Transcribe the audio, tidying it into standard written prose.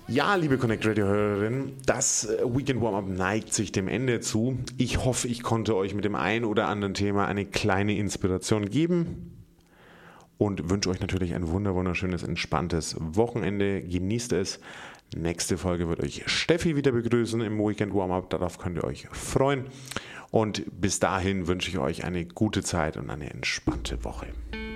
Ja, liebe Connect Radio Hörerin, das Weekend Warm-Up neigt sich dem Ende zu. Ich hoffe, ich konnte euch mit dem ein oder anderen Thema eine kleine Inspiration geben und wünsche euch natürlich ein wunderschönes, entspanntes Wochenende. Genießt es. Nächste Folge wird euch Steffi wieder begrüßen im Weekend Warm-Up. Darauf könnt ihr euch freuen. Und bis dahin wünsche ich euch eine gute Zeit und eine entspannte Woche.